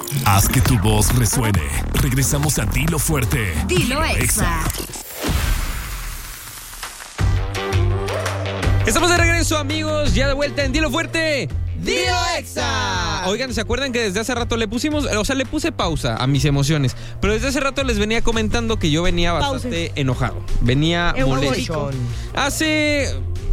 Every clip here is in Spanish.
Haz que tu voz resuene. Regresamos a Dilo Fuerte. Dilo Exa. Estamos de regreso, amigos, ya de vuelta en Dilo Fuerte. ¡Dilo Exa! Oigan, ¿se acuerdan que desde hace rato le puse pausa a mis emociones? Pero desde hace rato les venía comentando que yo venía bastante enojado. Venía molesto. Hace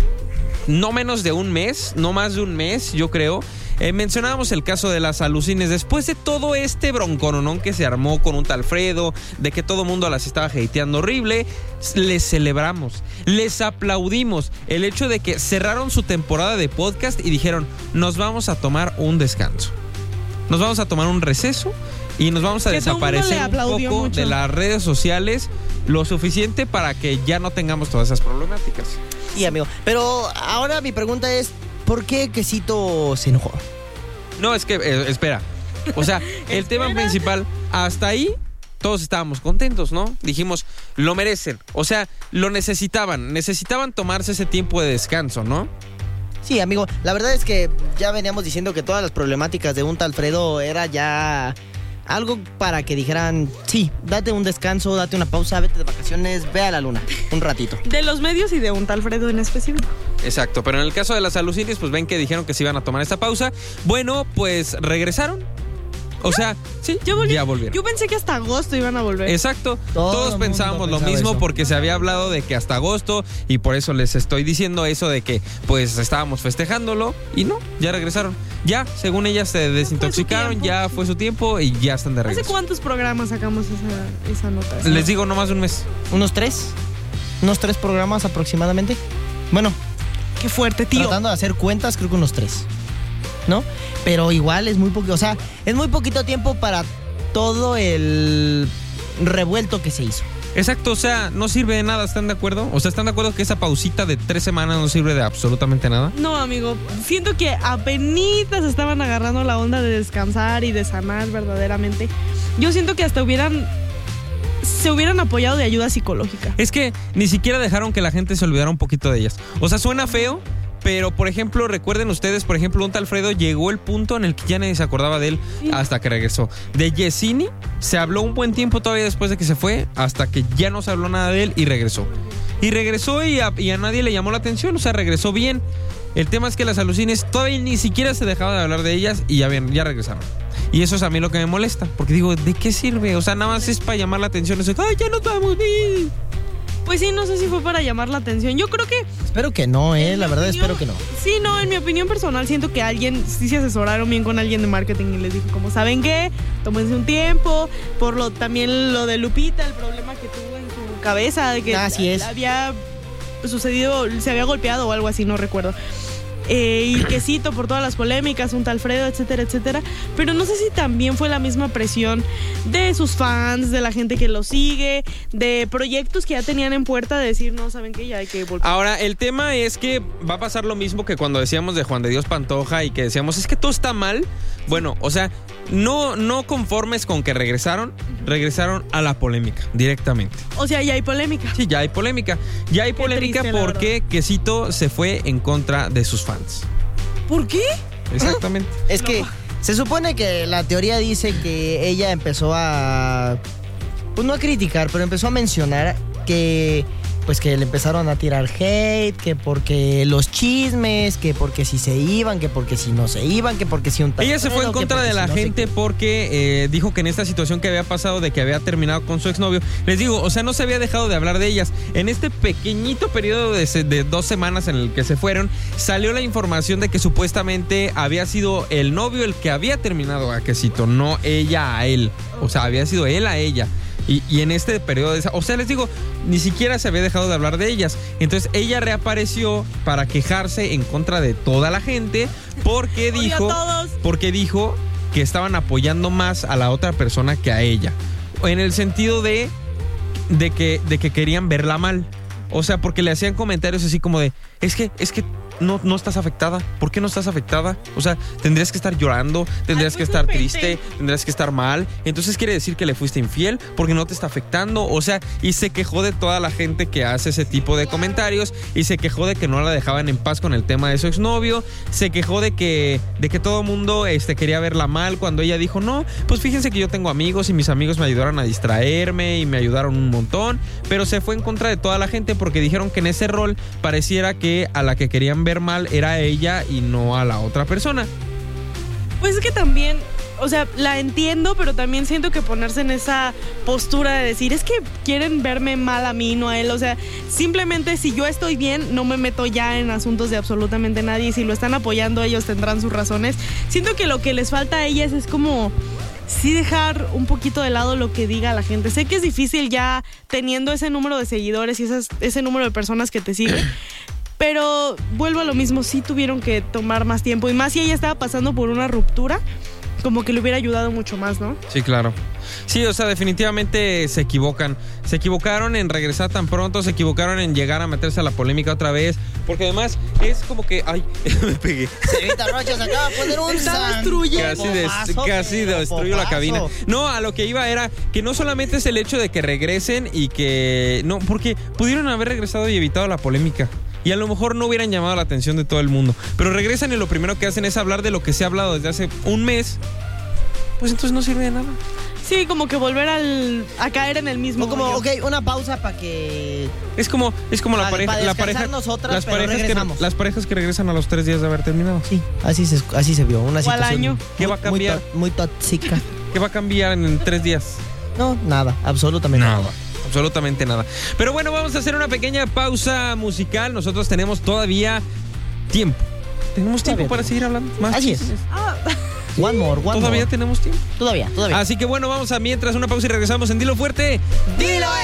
no menos de un mes, no más de un mes, yo creo, mencionábamos el caso de las alucines. Después de todo este broncononón que se armó con un tal Fredo, de que todo mundo las estaba hateando horrible, les celebramos, les aplaudimos el hecho de que cerraron su temporada de podcast y dijeron, nos vamos a tomar un descanso, nos vamos a tomar un receso y nos vamos a desaparecer un poco mucho de las redes sociales, lo suficiente para que ya no tengamos todas esas problemáticas. Sí, amigo, pero ahora mi pregunta es, ¿por qué Quesito se enojó? No, es que, espera. O sea, el tema principal, hasta ahí todos estábamos contentos, ¿no? Dijimos, lo merecen. O sea, lo necesitaban tomarse ese tiempo de descanso, ¿no? Sí, amigo, la verdad es que ya veníamos diciendo que todas las problemáticas de un tal Fredo era ya algo para que dijeran, sí, date un descanso, date una pausa, vete de vacaciones, ve a la luna, un ratito. De los medios y de un tal Fredo en específico. Exacto, pero en el caso de las alucines, pues ven que dijeron que se iban a tomar esta pausa. Bueno, pues regresaron. O sea, sí, ya volvieron. Yo pensé que hasta agosto iban a volver. Exacto, todos pensábamos lo mismo eso, porque se había hablado de que hasta agosto, y por eso les estoy diciendo eso de que pues estábamos festejándolo y no, ya regresaron. Ya, según ellas se desintoxicaron, ya fue su tiempo y ya están de regreso. ¿Hace cuántos programas sacamos esa nota? Les digo, no más de un mes. ¿Unos 3 programas aproximadamente? Bueno, qué fuerte, tío. Tratando de hacer cuentas, creo que unos 3. ¿No? Pero igual es muy poquito, o sea, es muy poquito tiempo para todo el revuelto que se hizo. Exacto, o sea, no sirve de nada, ¿están de acuerdo? O sea, ¿están de acuerdo que esa pausita de 3 semanas no sirve de absolutamente nada? No, amigo, siento que apenitas estaban agarrando la onda de descansar y de sanar verdaderamente. Yo siento que hasta se hubieran apoyado de ayuda psicológica. Es que ni siquiera dejaron que la gente se olvidara un poquito de ellas. O sea, suena feo, pero, por ejemplo, recuerden ustedes, por ejemplo, un tal Fredo llegó el punto en el que ya nadie se acordaba de él hasta que regresó. De Yesini se habló un buen tiempo todavía después de que se fue, hasta que ya no se habló nada de él y regresó. Y regresó y a nadie le llamó la atención, o sea, regresó bien. El tema es que las alucines todavía ni siquiera se dejaba de hablar de ellas y ya regresaron. Y eso es a mí lo que me molesta, porque digo, ¿de qué sirve? O sea, nada más es para llamar la atención. Eso, ¡ay, ya nos vamos! Pues sí, no sé si fue para llamar la atención. Yo creo que... Espero que no, la verdad espero que no. Sí, no, en mi opinión personal siento que alguien sí se asesoraron bien con alguien de marketing y les dijo como, ¿saben qué? Tómense un tiempo, también lo de Lupita, el problema que tuvo en su cabeza, de que había sucedido, se había golpeado o algo así, no recuerdo. Y Quesito por todas las polémicas, un tal Fredo, etcétera, etcétera. Pero no sé si también fue la misma presión de sus fans, de la gente que lo sigue, de proyectos que ya tenían en puerta de decir, no, ¿saben qué? Ya hay que volver. Ahora, el tema es que va a pasar lo mismo que cuando decíamos de Juan de Dios Pantoja y que decíamos, es que todo está mal. Bueno, o sea, no conformes con que regresaron a la polémica directamente. O sea, ya hay polémica. Sí, ya hay polémica. Ya hay polémica porque Quesito se fue en contra de sus fans. ¿Por qué? Exactamente. Es que se supone que la teoría dice que ella empezó a, pues no a criticar, pero empezó a mencionar que pues que le empezaron a tirar hate, que porque los chismes, que porque si se iban, que porque si no se iban, que porque si un tal... Ella se fue en contra de la gente porque dijo que en esta situación que había pasado de que había terminado con su exnovio, les digo, o sea, no se había dejado de hablar de ellas. En este pequeñito periodo de 2 semanas en el que se fueron, salió la información de que supuestamente había sido el novio el que había terminado a Quesito, no ella a él. O sea, había sido él a ella. Y en este periodo o sea, les digo, ni siquiera se había dejado de hablar de ellas. Entonces ella reapareció para quejarse en contra de toda la gente porque dijo que estaban apoyando más a la otra persona que a ella. En el sentido de que querían verla mal. O sea, porque le hacían comentarios así como de, es que no estás afectada? ¿Por qué no estás afectada? O sea, tendrías que estar llorando, tendrías que estar triste, tendrías que estar mal. Entonces quiere decir que le fuiste infiel porque no te está afectando. O sea, y se quejó de toda la gente que hace ese tipo de comentarios y se quejó de que no la dejaban en paz con el tema de su exnovio. Se quejó de que todo el mundo quería verla mal cuando ella dijo, no, pues fíjense que yo tengo amigos y mis amigos me ayudaron a distraerme y me ayudaron un montón. Pero se fue en contra de toda la gente porque dijeron que en ese rol pareciera que a la que querían ver mal era a ella y no a la otra persona. Pues es que también, o sea, la entiendo, pero también siento que ponerse en esa postura de decir, es que quieren verme mal a mí, no a él. O sea, simplemente si yo estoy bien, no me meto ya en asuntos de absolutamente nadie. Si lo están apoyando, ellos tendrán sus razones. Siento que lo que les falta a ellas es como sí dejar un poquito de lado lo que diga la gente. Sé que es difícil ya teniendo ese número de seguidores y ese número de personas que te siguen. Pero vuelvo a lo mismo, sí tuvieron que tomar más tiempo. Y más si ella estaba pasando por una ruptura, como que le hubiera ayudado mucho más, ¿no? Sí, claro. Sí, o sea, definitivamente se equivocan. Se equivocaron en regresar tan pronto, se equivocaron en llegar a meterse a la polémica otra vez. Porque además es como que... ¡Ay! Me pegué. Señorita Rocha se acaba de poner un Casi destruyó la cabina. No, a lo que iba era que no solamente es el hecho de que regresen y que... No, porque pudieron haber regresado y evitado la polémica. Y a lo mejor no hubieran llamado la atención de todo el mundo. Pero regresan y lo primero que hacen es hablar de lo que se ha hablado desde hace un mes. Pues entonces no sirve de nada. Sí, como que volver a caer en el mismo. O como, ok, una pausa para que... Es como la pareja. Para descansar nosotras, pero regresamos. Las parejas que regresan a los 3 días de haber terminado. Sí, así se vio. Una situación al año. ¿Qué va a cambiar? Muy tóxica. ¿Qué va a cambiar en 3 días? No, nada, absolutamente nada. Absolutamente nada. Pero bueno, vamos a hacer una pequeña pausa musical. Nosotros tenemos todavía tiempo. Tenemos tiempo para seguir hablando más. Así es. One more. Todavía tenemos tiempo. Todavía. Así que bueno, vamos a mientras una pausa y regresamos en Dilo Fuerte. ¡Dilo